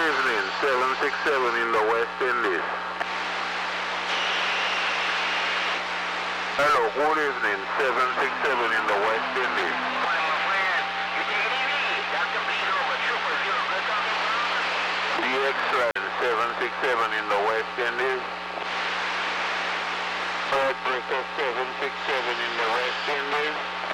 evening, 767 in the West Indies. Hello, good evening, 767 in the West Indies. DX-Line 767 in the West Indies. Earthbreaker 767 in the West Indies.